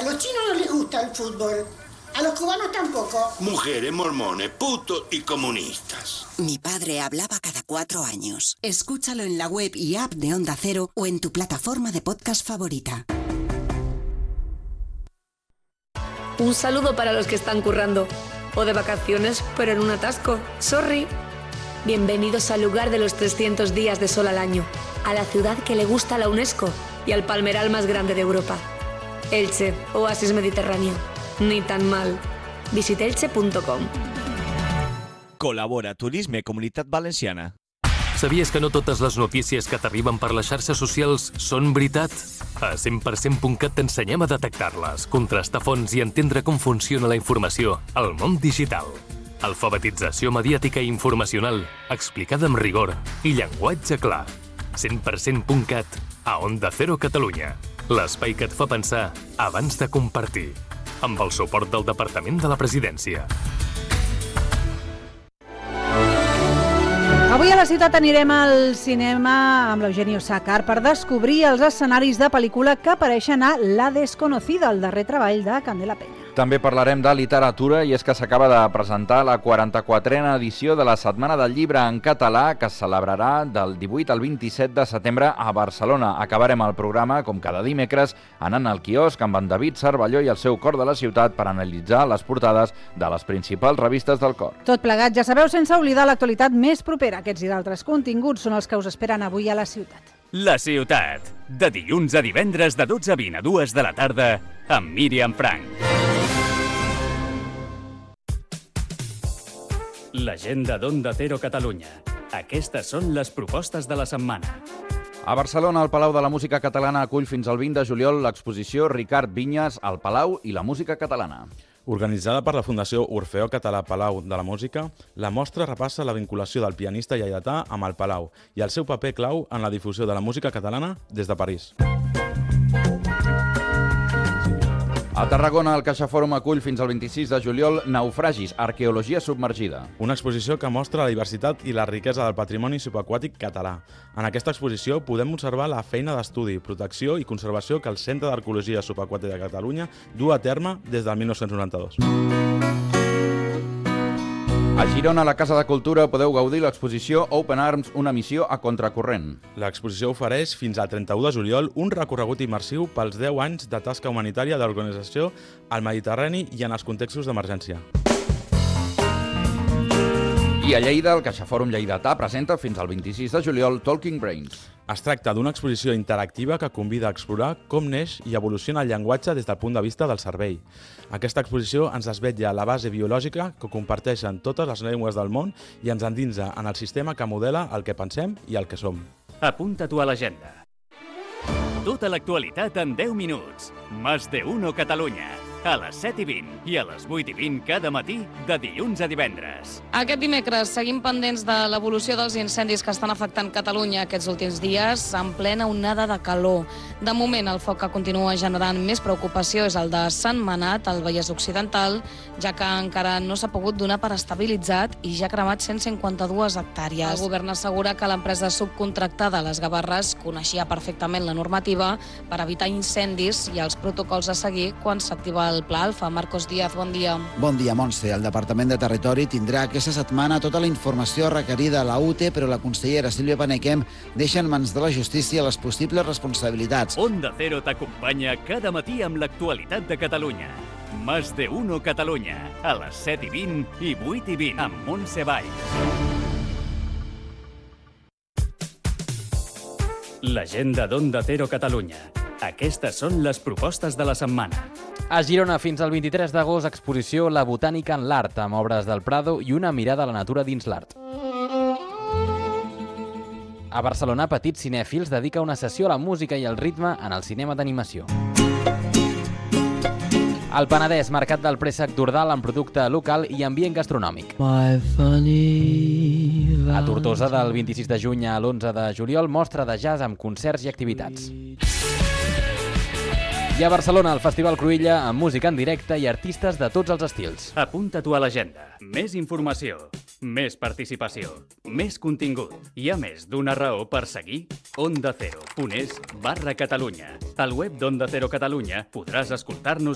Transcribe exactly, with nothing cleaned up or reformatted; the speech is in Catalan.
los chinos no les gusta el fútbol. A los cubanos tampoco. Mujeres, mormones, putos y comunistas. Mi padre hablaba cada cuatro años. Escúchalo en la web y app de Onda Cero o en tu plataforma de podcast favorita. Un saludo para los que están currando o de vacaciones, pero en un atasco. Sorry. Bienvenidos al lugar de los trescientos días de sol al año, a la ciudad que le gusta a la UNESCO y al palmeral más grande de Europa. Elche, oasis mediterráneo. Ni tan mal. Visita elche punto com. Col·labora Turisme Comunitat Valenciana. Sabies que no totes les notícies que t'arriben per les xarxes socials són veritat? A cent per cent punt cat t'ensenyem a detectar-les, contrastar fonts i entendre com funciona la informació al món digital. Alfabetització mediàtica i informacional, explicada amb rigor i llenguatge clar. cent per cent punt cat, a Onda Cero Catalunya. L'espai que et fa pensar abans de compartir. Amb el suport del Departament de la Presidència. Avui a la ciutat anirem al cinema amb l'Eugenio Sácar per descobrir els escenaris de pel·lícula que apareixen a La Desconocida, el darrer treball de Candela Peña. També parlarem de literatura i és que s'acaba de presentar la quaranta-quatrena edició de la Setmana del Llibre en Català que es celebrarà del divuit al vint-i-set de setembre a Barcelona. Acabarem el programa, com cada dimecres, anant al quiosc amb en David Cervelló i el seu cor de la ciutat per analitzar les portades de les principals revistes del cor. Tot plegat, ja sabeu, sense oblidar l'actualitat més propera. Aquests i d'altres continguts són els que us esperen avui a la ciutat. La ciutat, de dilluns a divendres de dotze a vint a dues de la tarda, amb Míriam Frank. L'agenda d'Onda Cero Catalunya. Aquestes són les propostes de la setmana. A Barcelona, el Palau de la Música Catalana acull fins al vint de juliol l'exposició Ricard Vinyes, el Palau i la música catalana. Organitzada per la Fundació Orfeó Català Palau de la Música, la mostra repassa la vinculació del pianista lleidatà amb el Palau i el seu paper clau en la difusió de la música catalana des de París. A Tarragona, el CaixaFòrum acull fins al vint-i-sis de juliol Naufragis, arqueologia submergida. Una exposició que mostra la diversitat i la riquesa del patrimoni subaquàtic català. En aquesta exposició podem observar la feina d'estudi, protecció i conservació que el Centre d'Arqueologia Subaquàtica de Catalunya du a terme des del mil nou-cents noranta-dos. A Girona, a la Casa de Cultura, podeu gaudir l'exposició Open Arms, una missió a contracorrent. L'exposició ofereix fins al trenta-u de juliol un recorregut immersiu pels deu anys de tasca humanitària de l'organització al Mediterrani i en els contextos d'emergència. I a Lleida, el CaixaFòrum Lleidatà presenta fins al vint-i-sis de juliol Talking Brains. Es tracta d'una exposició interactiva que convida a explorar com neix i evoluciona el llenguatge des del punt de vista del cervell. Aquesta exposició ens desvetlla la base biològica que comparteixen totes les llengües del món i ens endinsa en el sistema que modela el que pensem i el que som. Apunta-t'ho a l'agenda. Tota l'actualitat en deu minuts. Más de Uno Catalunya. A les set i vint i a les vuit i vint cada matí, de dilluns a divendres. Aquest dimecres seguim pendents de l'evolució dels incendis que estan afectant Catalunya aquests últims dies en plena onada de calor. De moment, el foc que continua generant més preocupació és el de Sant Manat, al Vallès Occidental, ja que encara no s'ha pogut donar per estabilitzat i ja ha cremat cent cinquanta-dues hectàrees. El govern assegura que l'empresa subcontractada Les Gavarres coneixia perfectament la normativa per evitar incendis i els protocols a seguir quan s'activa el Pla Alfa. Marcos Díaz, bon dia. Bon dia, Montse. El Departament de Territori tindrà aquesta setmana tota la informació requerida a la U T E, però la consellera Sílvia Panequem deixa en mans de la justícia les possibles responsabilitats. Onda Cero t'acompanya cada matí amb l'actualitat de Catalunya. Más de Uno Catalunya, a les set i vint i vuit i vint, amb Montse Vall. L'agenda d'Onda Cero Catalunya. Aquestes són les propostes de la setmana. A Girona, fins al vint-i-tres d'agost, exposició La Botànica en l'Art, amb obres del Prado i una mirada a la natura dins l'art. A Barcelona, Petits Cinèfils dedica una sessió a la música i al ritme en el cinema d'animació. Al Penedès, Mercat del Préssec d'Ordal amb producte local i ambient gastronòmic. A Tortosa, del vint-i-sis de juny a l'onze de juliol, mostra de jazz amb concerts i activitats. I a Barcelona, el Festival Cruïlla, amb música en directe i artistes de tots els estils. Apunta-t'ho a l'agenda. Més informació, més participació, més contingut. Hi ha més d'una raó per seguir onda cero punt es barra Catalunya. Al web d'Onda Cero Catalunya podràs escoltar-nos